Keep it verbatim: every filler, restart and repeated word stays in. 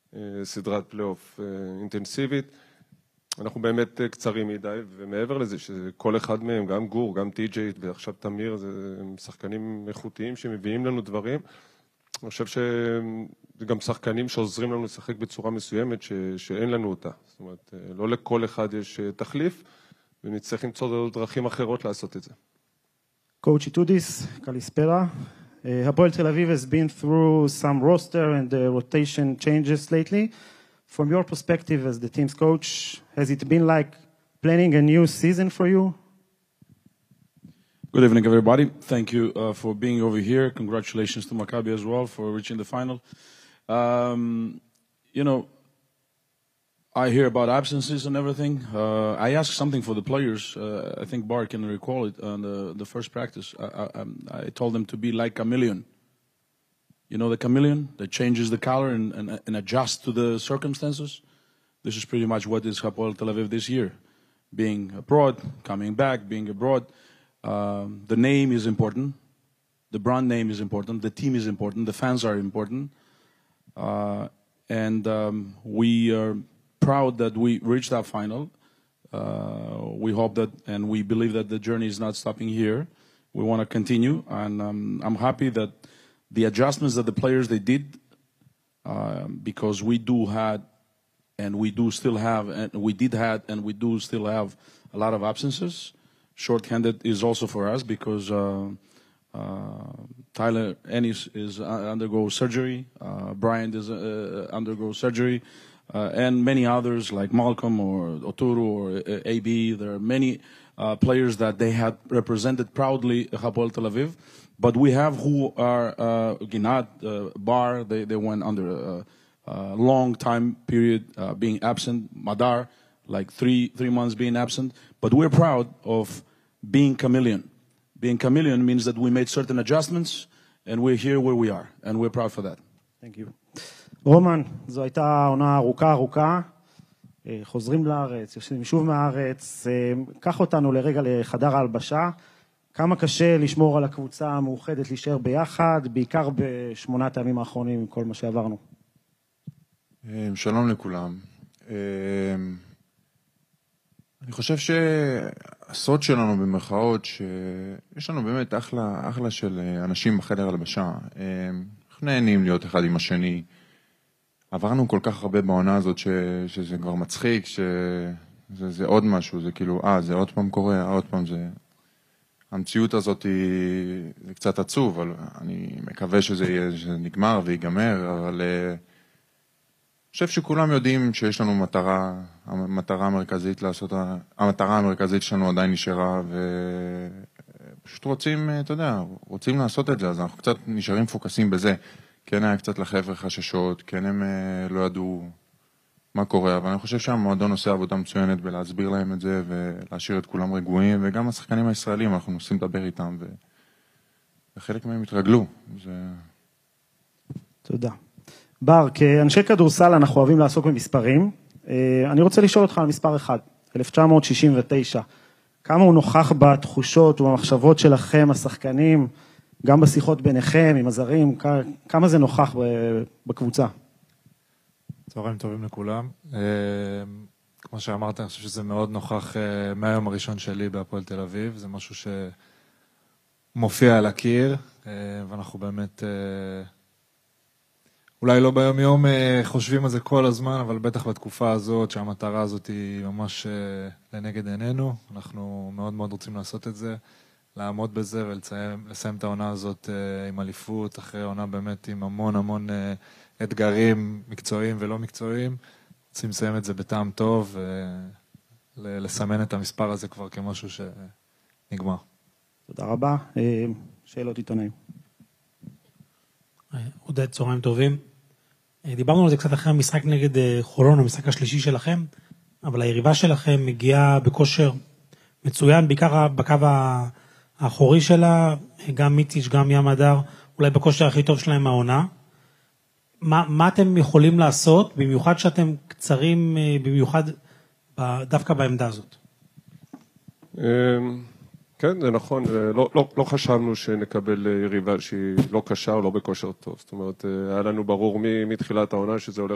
סדרת פלייאוף אינטנסיבית. אנחנו באמת קצרים מדי, ומעבר לזה שכל אחד מהם, גם גור, גם טי-ג'יי ועכשיו תמיר, זה שחקנים איכותיים שמביאים לנו דברים. אני חושב שזה גם שחקנים שעוזרים לנו לשחק בצורה מסוימת ש... שאין לנו אותה. זאת אומרת, לא לכל אחד יש תחליף, ונצטרך למצוא דרכים אחרות לעשות את זה. Coach Itoudis, Kalispera. Hapoel Tel Aviv has been through some roster and uh, rotation changes lately. From your perspective as the team's coach, has it been like planning a new season for you? Good evening, everybody. Thank you uh, for being over here. Congratulations to Maccabi as well for reaching the final. Um, you know, I hear about absences and everything. Uh, I asked something for the players. Uh, I think Bar can recall it on the, the first practice. I, I, I told them to be like a chameleon. You know the chameleon that changes the color and, and, and adjusts to the circumstances? This is pretty much what is Hapoel Tel Aviv this year. Being abroad, coming back, being abroad. Um, the name is important. The brand name is important. The team is important. The fans are important. Uh, and um, we are proud that we reached that final. Uh, we hope that, and we believe that the journey is not stopping here. We want to continue, and um, I'm happy that the adjustments that the players they did, uh, because we do had, and we do still have, and we did had, and we do still have a lot of absences. Short-handed is also for us because uh, uh, Tyler Ennis is uh, undergo surgery, uh, Bryant is uh, undergo surgery. Uh, and many others like Malcolm or Oturu or uh, A B. There are many uh, players that they had represented proudly Hapoel Tel Aviv. But we have who are uh, Ginat, uh, Bar, they, they went under a, a long time period uh, being absent. Madar, like three three months being absent. But we're proud of being chameleon. Being chameleon means that we made certain adjustments and we're here where we are. And we're proud for that. Thank you. רומן, זו הייתה עונה ארוכה ארוכה, חוזרים לארץ, יושבים שוב מהארץ, קח אותנו לרגע לחדר ההלבשה, כמה קשה לשמור על הקבוצה המאוחדת להישאר ביחד, בעיקר בשמונת הימים האחרונים עם כל מה שעברנו. שלום לכולם. אני חושב שהסוד שלנו במרכאות, שיש לנו באמת אחלה, אחלה של אנשים בחדר ההלבשה, אנחנו נהנים להיות אחד עם השני, עברנו כל כך הרבה בעונה הזאת ש, שזה כבר מצחיק, שזה זה עוד משהו, זה כאילו, אה, זה עוד פעם קורה, עוד פעם זה... המציאות הזאת היא, זה קצת עצוב, אבל אני מקווה שזה יהיה, שזה נגמר ויגמר, אבל אני חושב שכולם יודעים שיש לנו מטרה, המטרה המרכזית לעשות, המטרה המרכזית שלנו עדיין נשארה, ופשוט רוצים, אתה יודע, רוצים לעשות את זה, אז אנחנו קצת נשארים פוקסים בזה. כן היה קצת לחבר'ה חששות, כן הם לא ידעו מה קורה, אבל אני חושב שהמועדון עושה עבודה מצוינת בלהסביר להם את זה ולהשאיר את כולם רגועים, וגם השחקנים הישראלים, אנחנו נוסעים לדבר איתם, וחלק מהם התרגלו. זה... תודה. בר, כאנשי כדורסל אנחנו אוהבים לעסוק במספרים. אני רוצה לשאול אותך על מספר אחד, אלף תשע מאות שישים ותשע. כמה הוא נוכח בתחושות ובמחשבות שלכם, השחקנים, גם בשיחות ביניכם, עם הזרים, כמה זה נוכח בקבוצה? צהריים טובים לכולם. כמו שאמרת, אני חושב שזה מאוד נוכח מהיום הראשון שלי בהפועל תל אביב. זה משהו שמופיע על הקיר, ואנחנו באמת, אולי לא ביום יום חושבים על זה כל הזמן, אבל בטח בתקופה הזאת, שהמטרה הזאת היא ממש לנגד עינינו. אנחנו מאוד מאוד רוצים לעשות את זה. לעמוד בזה ולסיים את העונה הזאת עם אליפות, אחרי עונה באמת עם המון המון אתגרים מקצועיים ולא מקצועיים. רוצים לסיים את זה בטעם טוב, ולסמן את המספר הזה כבר כמשהו שנגמר. תודה רבה. שאלות עיתונאים. עודד, צהריים טובים. דיברנו על זה קצת אחרי המשחק נגד חולון, המשחק השלישי שלכם, אבל היריבה שלכם מגיעה בכושר מצוין, בעיקר בקו האחורי שלה, גם מיטיש, גם ים הדר, אולי בכושר הכי טוב שלהם מהעונה. מה, מה אתם יכולים לעשות, במיוחד שאתם קצרים, במיוחד דווקא בעמדה הזאת? כן, זה נכון. לא, לא, לא חשבנו שנקבל יריבה שהיא לא קשה או לא בכושר טוב. זאת אומרת, היה לנו ברור מתחילת העונה שזה הולך